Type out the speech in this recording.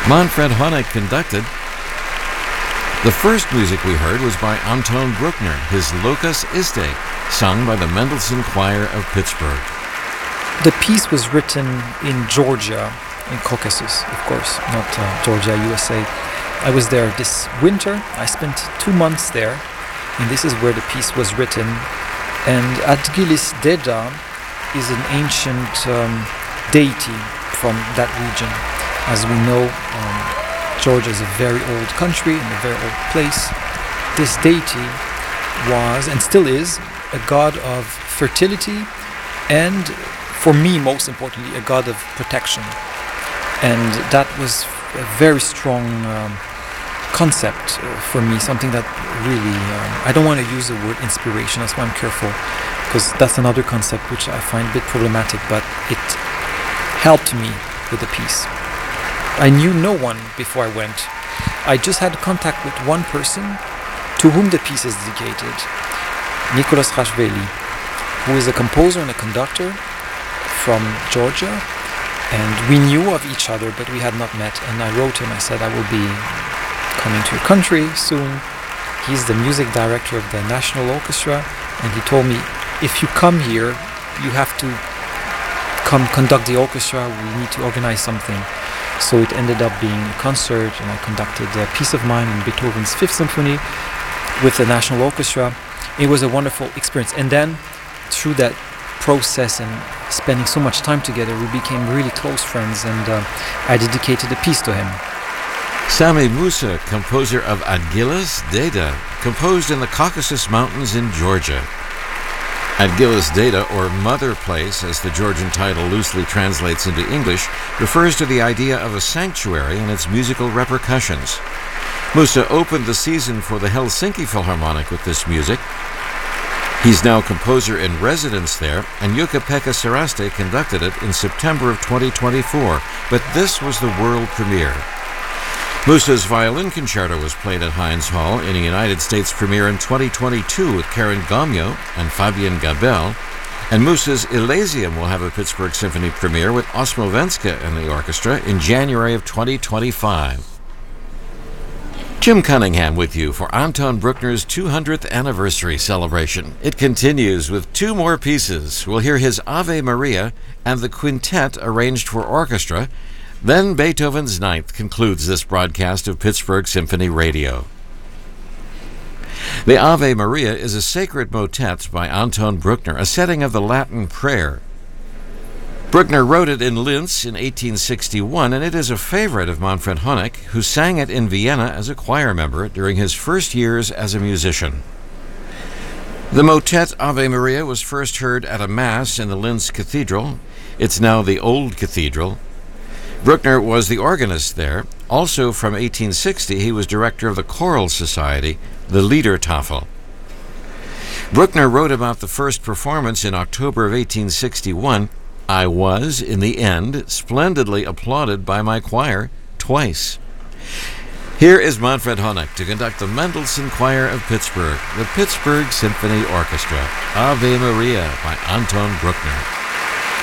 Manfred Honeck conducted. The first music we heard was by Anton Bruckner, his Locus Iste, sung by the Mendelssohn Choir of Pittsburgh. The piece was written in Georgia, in Caucasus, of course, not Georgia, USA. I was there this winter. I spent 2 months there, and this is where the piece was written. And Adgilis Deda is an ancient deity from that region. As we know, Georgia is a very old country and a very old place. This deity was, and still is, a god of fertility and, for me most importantly, a god of protection. And that was a very strong concept for me, something that really, I don't want to use the word inspiration, that's why I'm careful, because that's another concept which I find a bit problematic, but it helped me with the piece. I knew no one before I went. I just had contact with one person to whom the piece is dedicated, Nicholas Rashvili, who is a composer and a conductor from Georgia, and we knew of each other, but we had not met. And I wrote him, I said, I will be coming to your country soon. He's the music director of the National Orchestra, and he told me, if you come here, you have to come conduct the orchestra, we need to organize something. So it ended up being a concert, and I conducted a piece of mine in Beethoven's Fifth Symphony with the National Orchestra. It was a wonderful experience. And then, through that process and spending so much time together, we became really close friends, and I dedicated a piece to him. Sami Musa, composer of Adgilis Deda, composed in the Caucasus Mountains in Georgia. Adgilis Deda, or Mother Place, as the Georgian title loosely translates into English, refers to the idea of a sanctuary and its musical repercussions. Musa opened the season for the Helsinki Philharmonic with this music. He's now composer in residence there, and Jukka-Pekka Saraste conducted it in September of 2024, but this was the world premiere. Musa's violin concerto was played at Heinz Hall in a United States premiere in 2022 with Karen Gomyo and Fabien Gabel, and Musa's Elysium will have a Pittsburgh Symphony premiere with Osmo Venska and the orchestra in January of 2025. Jim Cunningham with you for Anton Bruckner's 200th anniversary celebration. It continues with 2 more pieces. We'll hear his Ave Maria and the quintet arranged for orchestra. Then Beethoven's Ninth concludes this broadcast of Pittsburgh Symphony Radio. The Ave Maria is a sacred motet by Anton Bruckner, a setting of the Latin prayer. Bruckner wrote it in Linz in 1861, and it is a favorite of Manfred Honeck, who sang it in Vienna as a choir member during his first years as a musician. The motet Ave Maria was first heard at a mass in the Linz Cathedral. It's now the Old Cathedral. Bruckner was the organist there. Also from 1860, he was director of the choral society, the Liedertafel. Bruckner wrote about the first performance in October of 1861. I was, in the end, splendidly applauded by my choir twice. Here is Manfred Honeck to conduct the Mendelssohn Choir of Pittsburgh, the Pittsburgh Symphony Orchestra, Ave Maria by Anton Bruckner.